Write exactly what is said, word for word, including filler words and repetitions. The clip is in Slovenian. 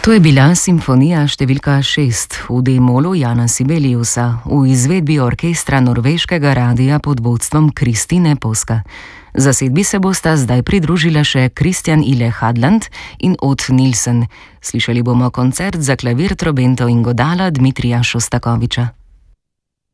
To je bila simfonija številka šest v D-molu Jana Sibeliusa v izvedbi orkestra norveškega radia pod vodstvom Kristine Poska. Zasedbi se bosta zdaj pridružila še Kristjan Ile Hadland in Odd Nilsen. Slišali bomo koncert za klavir, trobento in godala Dmitrija Šostakoviča.